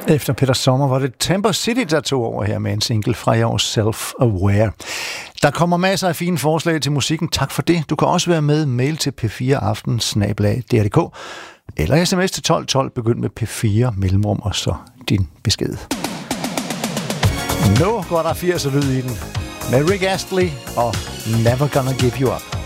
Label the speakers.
Speaker 1: Efter Peter Sommer var det Temper City, der tog over her med en single fra i år, Self-Aware. Der kommer masser af fine forslag til musikken. Tak for det. Du kan også være med. Mail til p4aften@dr.dk eller sms til 1212. Begynd med P4 mellemrum og så din besked. Nu går der 80'er lyd i den med Rick Astley og Never Gonna Give You Up.